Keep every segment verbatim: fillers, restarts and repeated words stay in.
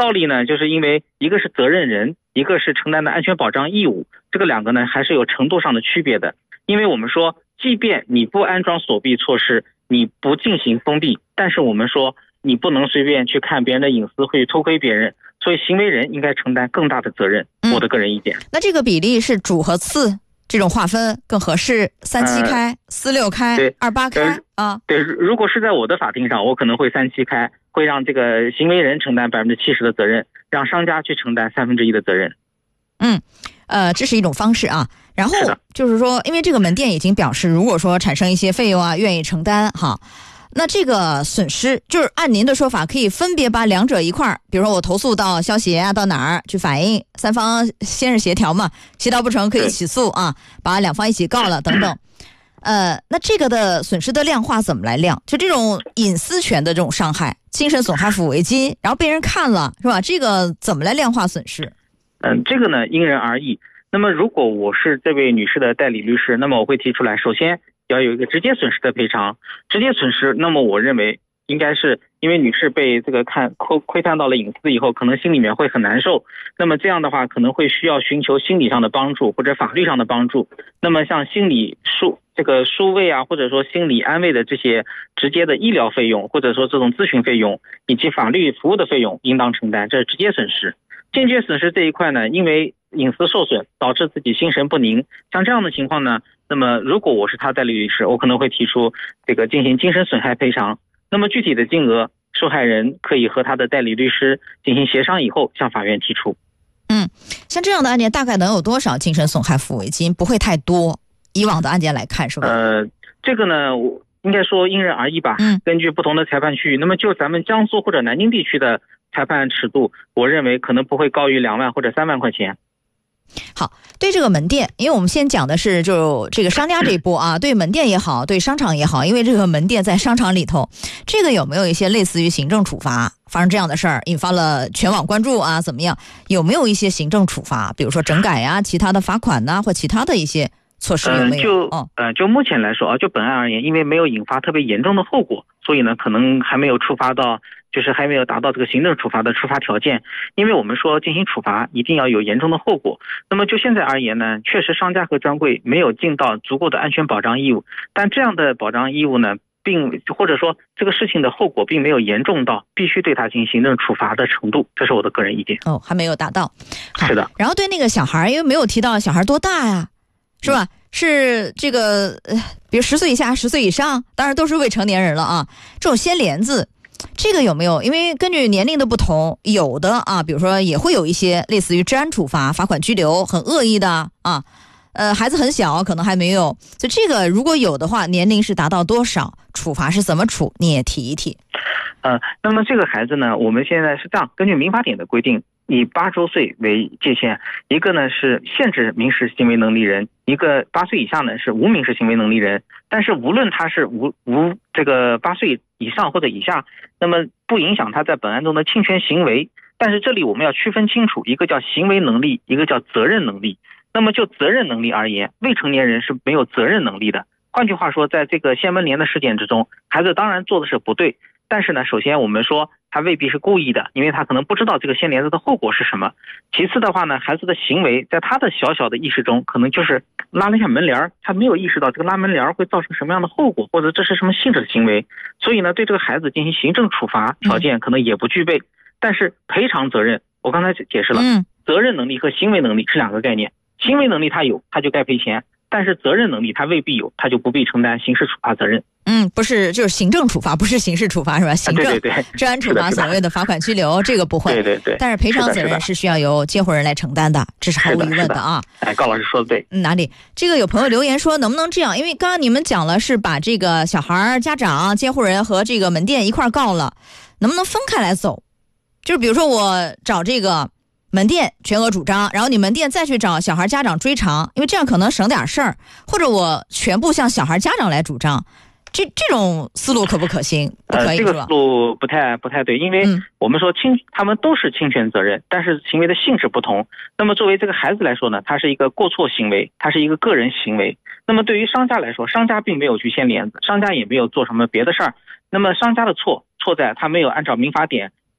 道理呢，就是因为一个是责任人，一个是承担的安全保障义务，这个两个呢还是有程度上的区别的。因为我们说，即便你不安装锁闭措施，你不进行封闭，但是我们说你不能随便去看别人的隐私，会偷窥别人，所以行为人应该承担更大的责任。嗯、我的个人意见。 那这个比例是主和次这种划分更合适？三七开、呃、四六开、二八开啊？ 对，如果是在我的法庭上，我可能会三七开，会让这个行为人承担百分之七十的责任，让商家去承担三分之一的责任。 嗯，呃，这是一种方式啊。然后就是说，因为这个门店已经表示，如果说产生一些费用啊，愿意承担哈。那这个损失就是按您的说法，可以分别把两者一块儿，比如说我投诉到消协啊，到哪儿去反映，三方先是协调嘛，协调不成可以起诉啊，把两方一起告了等等。呃，那这个的损失的量化怎么来量？就这种隐私权的这种伤害，精神损害抚慰金，然后被人看了是吧？这个怎么来量化损失？ 嗯，这个呢因人而异。那么如果我是这位女士的代理律师，那么我会提出来，首先要有一个直接损失的赔偿。直接损失，那么我认为应该是因为女士被这个看窥窥探到了隐私以后，可能心里面会很难受，那么这样的话可能会需要寻求心理上的帮助或者法律上的帮助。那么像心理疏这个疏慰啊，或者说心理安慰的这些直接的医疗费用，或者说这种咨询费用以及法律服务的费用应当承担，这是直接损失。间接损失这一块呢，因为隐私受损导致自己心神不宁，像这样的情况呢，那么如果我是他代理律师，我可能会提出这个进行精神损害赔偿。那么具体的金额，受害人可以和他的代理律师进行协商以后向法院提出。 嗯，像这样的案件大概能有多少精神损害抚慰金？不会太多，以往的案件来看是吧？ 呃，这个呢应该说因人而异吧。嗯，根据不同的裁判区域，那么就咱们江苏或者南京地区的裁判尺度，我认为可能不会高于两万或者三万块钱。 好，对这个门店，因为我们先讲的是就这个商家这一波啊，对门店也好，对商场也好，因为这个门店在商场里头，这个有没有一些类似于行政处罚？发生这样的事儿，引发了全网关注啊，怎么样？有没有一些行政处罚，比如说整改呀、其他的罚款呐、啊，或其他的一些措施有没有？ 嗯、就、哦、呃，就目前来说啊，就本案而言，因为没有引发特别严重的后果，所以呢，可能还没有触发到。就是还没有达到这个行政处罚的处罚条件，因为我们说进行处罚一定要有严重的后果。那么就现在而言呢，确实商家和专柜没有尽到足够的安全保障义务，但这样的保障义务呢，并或者说这个事情的后果并没有严重到必须对他进行行政处罚的程度，这是我的个人意见。 哦，还没有达到。 是的。 然后对那个小孩，因为没有提到小孩多大呀，是吧？嗯、是这个呃，比如十岁以下、十岁以上，当然都是未成年人了啊。这种掀帘子。这个有没有？因为根据年龄的不同，有的啊，比如说也会有一些类似于治安处罚、罚款、拘留，很恶意的啊。呃，孩子很小，可能还没有。所以这个如果有的话，年龄是达到多少？处罚是怎么处？你也提一提。 呃，那么这个孩子呢，我们现在是这样，根据民法典的规定，以八周岁为界限，一个呢是限制民事行为能力人，一个八岁以下呢是无民事行为能力人。但是无论他是无无这个八岁以上或者以下，那么不影响他在本案中的侵权行为。但是这里我们要区分清楚，一个叫行为能力，一个叫责任能力。那么就责任能力而言，未成年人是没有责任能力的。换句话说，在这个掀门帘的事件之中，孩子当然做的是不对，但是呢，首先我们说他未必是故意的，因为他可能不知道这个掀帘子的后果是什么。其次的话呢，孩子的行为在他的小小的意识中，可能就是拉了一下门帘，他没有意识到这个拉门帘会造成什么样的后果，或者这是什么性质的行为，所以呢，对这个孩子进行行政处罚条件可能也不具备。但是赔偿责任，我刚才解释了，责任能力和行为能力是两个概念。行为能力他有，他就该赔钱。但是责任能力他未必有，他就不必承担刑事处罚责任。 嗯，不是，就是行政处罚，不是刑事处罚是吧？行政、 啊、对对对， 治安处罚所谓的罚款拘留，这个不会。 对对对。 但是赔偿责任是需要由监护人来承担的，这是毫无疑问的啊。 哎，高老师说的对。 哪里？这个有朋友留言说，能不能这样？因为刚刚你们讲了是把这个小孩、家长、监护人和这个门店一块告了，能不能分开来走？就是比如说我找这个门店全额主张，然后你门店再去找小孩家长追偿，因为这样可能省点事儿，或者我全部向小孩家长来主张，这这种思路可不可行？不可以、呃、 这个思路不太不太对，因为我们说侵、嗯、他们都是侵权责任，但是行为的性质不同。那么作为这个孩子来说呢，他是一个过错行为，他是一个个人行为。那么对于商家来说，商家并没有去掀帘子，商家也没有做什么别的事儿。那么商家的错错在他没有按照民法典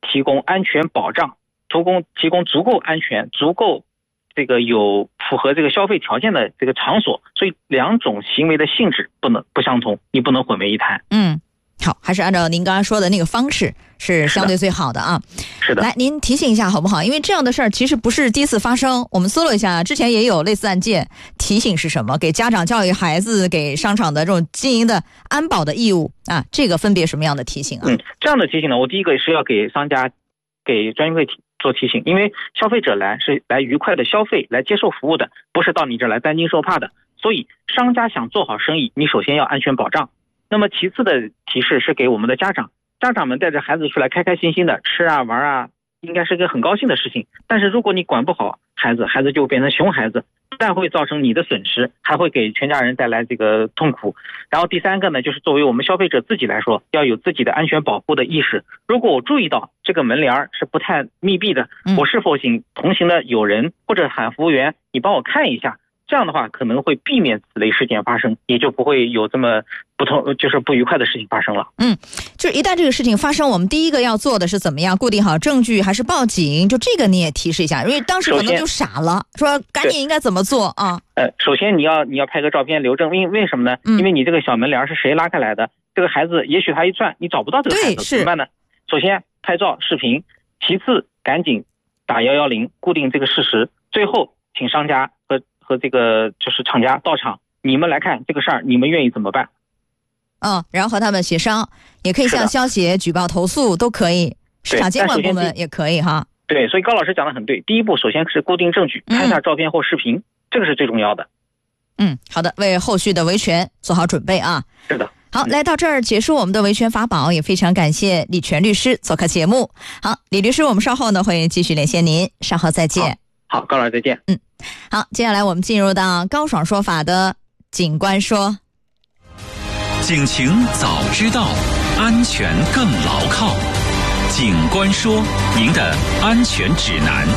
提供安全保障，提供提供足够安全、足够这个有符合这个消费条件的这个场所，所以两种行为的性质不能不相同，你不能混为一谈。 嗯，好，还是按照您刚刚说的那个方式是相对最好的啊。 是的。 来，您提醒一下好不好？因为这样的事儿其实不是第一次发生，我们搜了一下，之前也有类似案件。提醒是什么？给家长教育孩子，给商场的这种经营的安保的义务啊，这个分别什么样的提醒啊？ 嗯，这样的提醒呢，我第一个是要给商家、给专业会做提醒，因为消费者来是来愉快的消费、来接受服务的，不是到你这儿来担惊受怕的。所以商家想做好生意，你首先要安全保障。那么其次的提示是给我们的家长，家长们带着孩子出来开开心心的吃啊玩啊，应该是个很高兴的事情。但是如果你管不好孩子，孩子就变成熊孩子，不但会造成你的损失，还会给全家人带来这个痛苦。然后第三个呢，就是作为我们消费者自己来说，要有自己的安全保护的意识。如果我注意到这个门帘是不太密闭的，我是否请同行的友人或者喊服务员你帮我看一下，这样的话可能会避免此类事件发生，也就不会有这么不同就是不愉快的事情发生了。 嗯，就是一旦这个事情发生，我们第一个要做的是怎么样固定好证据，还是报警？就这个你也提示一下，因为当时可能就傻了，说赶紧应该怎么做啊？ 呃，首先你要你要拍个照片留证，因为为什么呢？ 嗯、 因为你这个小门帘是谁拉开来的，这个孩子也许他一转你找不到这个孩子，怎么办呢？首先拍照视频，其次赶紧打一一零固定这个事实，最后请商家和和这个就是厂家到场，你们来看这个事儿，你们愿意怎么办？ 嗯，然后和他们协商，也可以向消协举报投诉，都可以，市场监管部门也可以哈。 对，所以高老师讲的很对。第一步，首先是固定证据，拍下照片或视频，嗯、这个是最重要的。 嗯，好的，为后续的维权做好准备啊。 是的。 好，来到这儿结束我们的维权法宝，也非常感谢李全律师做客节目。好，李律师，我们稍后呢会继续连线您，稍后再见。 好，好高老师再见。 嗯，好，接下来我们进入到高爽说法的警官说。 警情早知道，安全更牢靠。警官说，您的安全指南。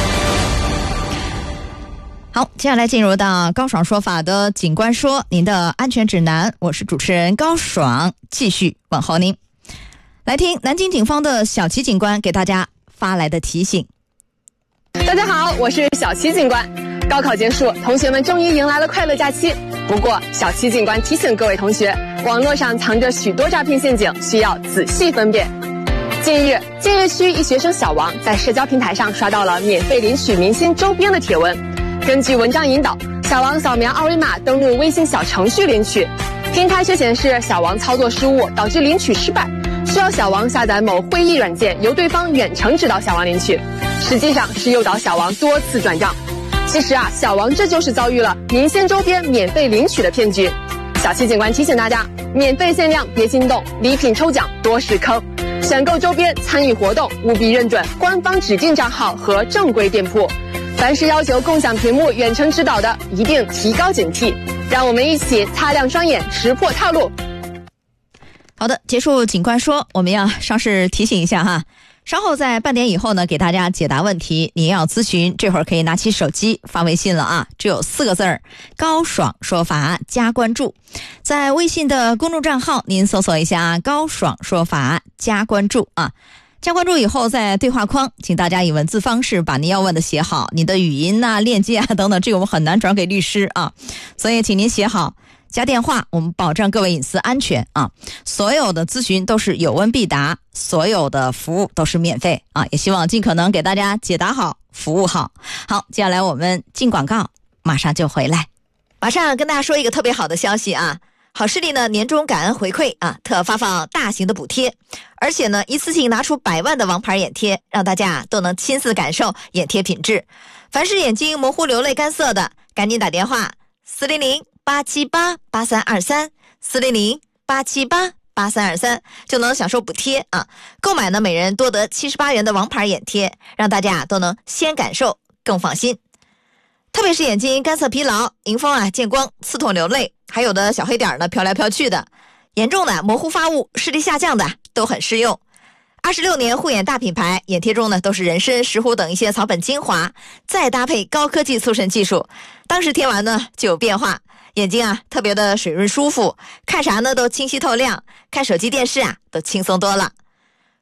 好，接下来进入到高爽说法的警官说，您的安全指南。我是主持人高爽，继续问候您。来听南京警方的小齐警官给大家发来的提醒。 大家好，我是小齐警官。高考结束，同学们终于迎来了快乐假期。不过，小齐警官提醒各位同学，网络上藏着许多诈骗陷阱，需要仔细分辨。近日，建邺区一学生小王在社交平台上刷到了免费领取明星周边的帖文。根据文章引导，小王扫描二维码登录微信小程序领取，平台却显示小王操作失误，导致领取失败，需要小王下载某会议软件，由对方远程指导小王领取，实际上是诱导小王多次转账。其实啊，小王这就是遭遇了明星周边免费领取的骗局。小齐警官提醒大家，免费限量别心动，礼品抽奖多是坑。选购周边参与活动务必认准官方指定账号和正规店铺。凡是要求共享屏幕远程指导的，一定提高警惕。让我们一起擦亮双眼，识破套路。 好的，结束警官说，我们要稍事提醒一下哈。稍后在半点以后呢，给大家解答问题。您要咨询，这会儿可以拿起手机发微信了啊，只有四个字儿：高爽说法加关注。在微信的公众账号，您搜索一下“高爽说法”加关注啊。加关注以后，在对话框，请大家以文字方式把您要问的写好，你的语音啊、链接啊等等，这个我们很难转给律师啊，所以请您写好。加电话，我们保障各位隐私安全啊！所有的咨询都是有问必答，所有的服务都是免费啊！也希望尽可能给大家解答好，服务好。好，接下来我们进广告，马上就回来。马上跟大家说一个特别好的消息啊！好视力呢年终感恩回馈啊，特发放大型的补贴，而且呢一次性拿出百万的王牌眼贴，让大家都能亲自感受眼贴品质。凡是眼睛模糊、流泪、干涩的，赶紧打电话四零零八七八八三二三四零零八七八八三二三就能享受补贴啊！购买呢，每人多得七十八元的王牌眼贴，让大家都能先感受更放心。特别是眼睛干涩、疲劳、迎风啊见光、刺痛、流泪，还有的小黑点呢飘来飘去的，严重的模糊发物、视力下降的都很适用。二十六年护眼大品牌，眼贴中呢都是人参、石斛等一些草本精华，再搭配高科技促渗技术，当时贴完呢就有变化。眼睛啊特别的水润舒服，看啥呢都清晰透亮，看手机电视啊都轻松多了。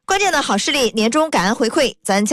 关键的好视力年终感恩回馈，咱将